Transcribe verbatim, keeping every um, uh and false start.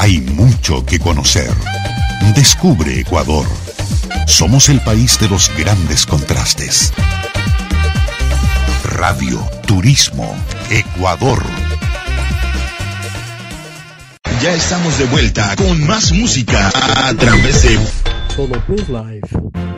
Hay mucho que conocer. Descubre Ecuador. Somos el país de los grandes contrastes. Radio Turismo Ecuador. Ya estamos de vuelta con más música a través de Solo Plus Live.